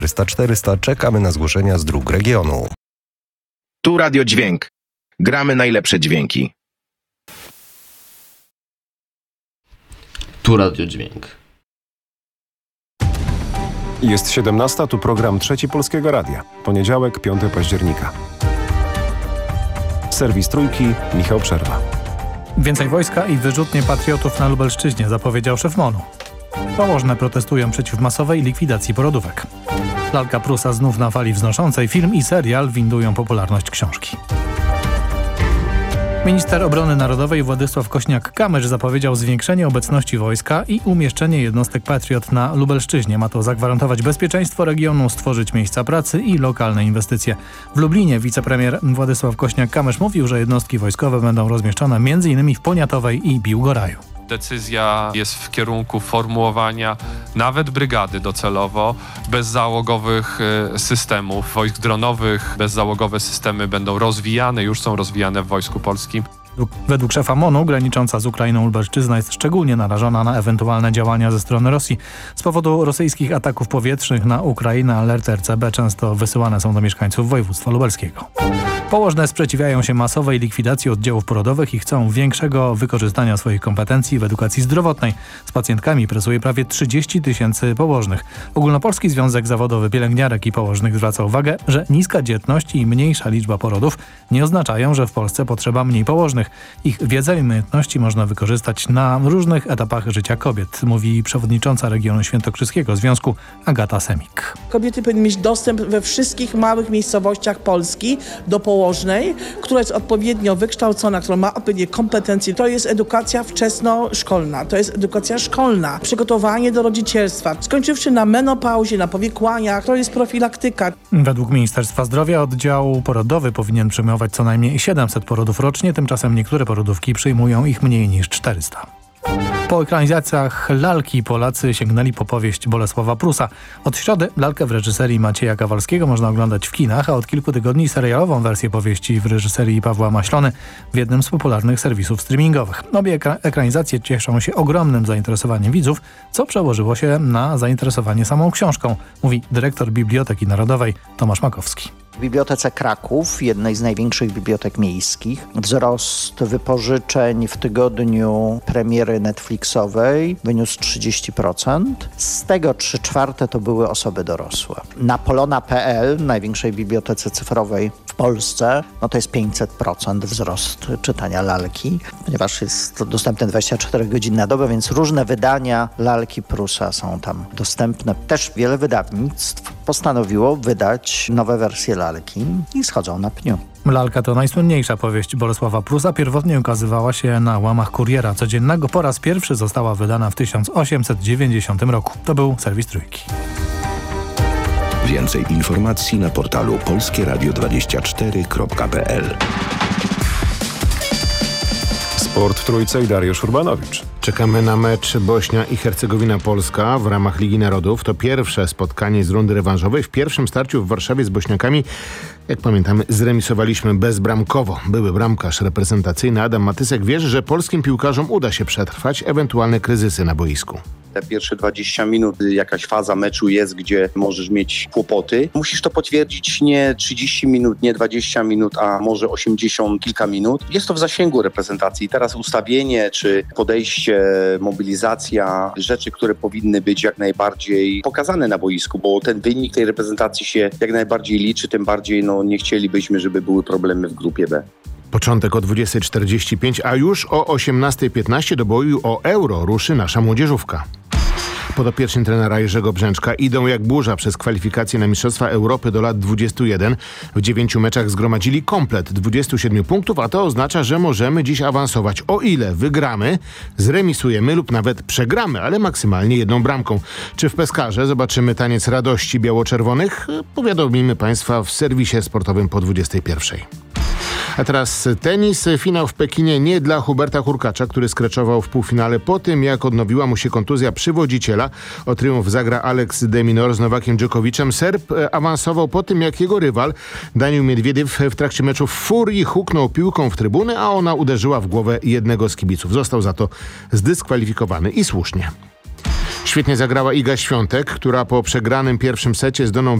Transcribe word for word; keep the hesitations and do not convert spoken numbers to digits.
czterysta czterysta czekamy na zgłoszenia z dróg regionu. Tu Radio Dźwięk. Gramy najlepsze dźwięki. Tu Radio Dźwięk. Jest siedemnasta, tu program Trzeci Polskiego Radia. Poniedziałek, piątego października. Serwis Trójki, Michał Przerwa. Więcej wojska i wyrzutnie patriotów na Lubelszczyźnie, zapowiedział szef MON-u. Położne protestują przeciw masowej likwidacji porodówek. Lalka Prusa znów na fali wznoszącej. Film i serial windują popularność książki. Minister Obrony Narodowej Władysław Kośniak-Kamysz zapowiedział zwiększenie obecności wojska i umieszczenie jednostek Patriot na Lubelszczyźnie. Ma to zagwarantować bezpieczeństwo regionu, stworzyć miejsca pracy i lokalne inwestycje. W Lublinie wicepremier Władysław Kośniak-Kamysz mówił, że jednostki wojskowe będą rozmieszczone między innymi w Poniatowej i Biłgoraju. Decyzja jest w kierunku formułowania nawet brygady docelowo bezzałogowych systemów, wojsk dronowych. Bezzałogowe systemy będą rozwijane, już są rozwijane w Wojsku Polskim. Według szefa MON-u granicząca z Ukrainą Lubelszczyzna jest szczególnie narażona na ewentualne działania ze strony Rosji. Z powodu rosyjskich ataków powietrznych na Ukrainę alerty R C B często wysyłane są do mieszkańców województwa lubelskiego. Położne sprzeciwiają się masowej likwidacji oddziałów porodowych i chcą większego wykorzystania swoich kompetencji w edukacji zdrowotnej. Z pacjentkami pracuje prawie trzydzieści tysięcy położnych. Ogólnopolski Związek Zawodowy Pielęgniarek i Położnych zwraca uwagę, że niska dzietność i mniejsza liczba porodów nie oznaczają, że w Polsce potrzeba mniej położnych. Ich wiedzę i umiejętności można wykorzystać na różnych etapach życia kobiet, mówi przewodnicząca regionu świętokrzyskiego związku Agata Semik. Kobiety powinny mieć dostęp we wszystkich małych miejscowościach Polski do położnej, która jest odpowiednio wykształcona, która ma odpowiednie kompetencje. To jest edukacja wczesnoszkolna, to jest edukacja szkolna, przygotowanie do rodzicielstwa, skończywszy na menopauzie, na powikłaniach, to jest profilaktyka. Według Ministerstwa Zdrowia oddział porodowy powinien przyjmować co najmniej siedemset porodów rocznie, tymczasem niektóre porodówki przyjmują ich mniej niż czterysta. Po ekranizacjach lalki Polacy sięgnęli po powieść Bolesława Prusa. Od środy lalkę w reżyserii Macieja Kawalskiego można oglądać w kinach, a od kilku tygodni serialową wersję powieści w reżyserii Pawła Maślony w jednym z popularnych serwisów streamingowych. Obie ekra- ekranizacje cieszą się ogromnym zainteresowaniem widzów, co przełożyło się na zainteresowanie samą książką, mówi dyrektor Biblioteki Narodowej Tomasz Makowski. W Bibliotece Kraków, jednej z największych bibliotek miejskich, wzrost wypożyczeń w tygodniu premiery Netflixowej wyniósł trzydzieści procent. Z tego trzy czwarte to były osoby dorosłe. Na polona kropka p l, największej bibliotece cyfrowej w Polsce, no to jest pięćset procent wzrost czytania lalki, ponieważ jest dostępne dwadzieścia cztery godziny na dobę, więc różne wydania lalki Prusa są tam dostępne. Też wiele wydawnictw postanowiło wydać nowe wersje lalki i schodzą na pniu. Lalka to najsłynniejsza powieść Bolesława Prusa. Pierwotnie ukazywała się na łamach Kuriera Codziennego. Po raz pierwszy została wydana w tysiąc osiemset dziewięćdziesiątym roku. To był serwis Trójki. Więcej informacji na portalu polskie radio dwadzieścia cztery kropka p l. Sport w Trójce i Dariusz Urbanowicz. Czekamy na mecz Bośnia i Hercegowina-Polska w ramach Ligi Narodów. To pierwsze spotkanie z rundy rewanżowej. W pierwszym starciu w Warszawie z Bośniakami, jak pamiętamy, zremisowaliśmy bezbramkowo. Były bramkarz reprezentacyjny Adam Matysek wierzy, że polskim piłkarzom uda się przetrwać ewentualne kryzysy na boisku. Te pierwsze dwadzieścia minut, jakaś faza meczu jest, gdzie możesz mieć kłopoty. Musisz to potwierdzić nie trzydzieści minut, nie dwadzieścia minut, a może osiemdziesiąt kilka minut. Jest to w zasięgu reprezentacji. Teraz ustawienie czy podejście, mobilizacja, rzeczy, które powinny być jak najbardziej pokazane na boisku, bo ten wynik tej reprezentacji się jak najbardziej liczy, tym bardziej no, nie chcielibyśmy, żeby były problemy w grupie B. Początek o dwudziesta czterdzieści pięć, a już o osiemnasta piętnaście do boju o euro ruszy nasza młodzieżówka. Podopieczni trenera Jerzego Brzęczka idą jak burza przez kwalifikacje na Mistrzostwa Europy do lat dwudziestu jeden. W dziewięciu meczach zgromadzili komplet dwudziestu siedmiu punktów, a to oznacza, że możemy dziś awansować. O ile wygramy, zremisujemy lub nawet przegramy, ale maksymalnie jedną bramką. Czy w Peskarze zobaczymy taniec radości biało-czerwonych? Powiadomimy Państwa w serwisie sportowym po dwudziestej pierwszej. A teraz tenis. Finał w Pekinie nie dla Huberta Hurkacza, który skreczował w półfinale po tym, jak odnowiła mu się kontuzja przywodziciela. O triumf zagra Alex de Minaur z Nowakiem Dżokowiczem. Serb awansował po tym, jak jego rywal Daniil Miedwiediew w trakcie meczu w furii huknął piłką w trybunę, a ona uderzyła w głowę jednego z kibiców. Został za to zdyskwalifikowany i słusznie. Świetnie zagrała Iga Świątek, która po przegranym pierwszym secie z Doną